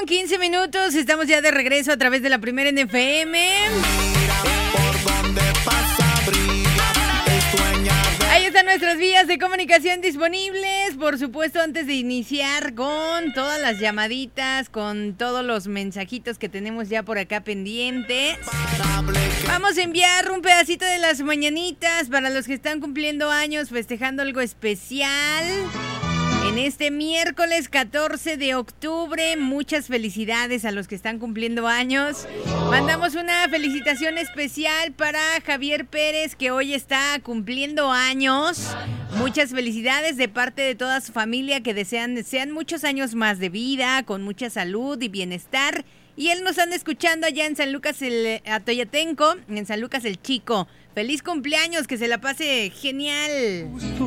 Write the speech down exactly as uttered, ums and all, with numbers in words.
quince minutos, estamos ya de regreso a través de la primera N F M. Ahí están nuestras vías de comunicación disponibles. Por supuesto, antes de iniciar con todas las llamaditas, con todos los mensajitos que tenemos ya por acá pendientes, vamos a enviar un pedacito de las mañanitas para los que están cumpliendo años, festejando algo especial. En este miércoles catorce de octubre, muchas felicidades a los que están cumpliendo años. Mandamos una felicitación especial para Javier Pérez, que hoy está cumpliendo años. Muchas felicidades de parte de toda su familia, que desean sean muchos años más de vida, con mucha salud y bienestar. Y él nos anda escuchando allá en San Lucas el Atoyatenco, en San Lucas el Chico. Feliz cumpleaños, que se la pase genial.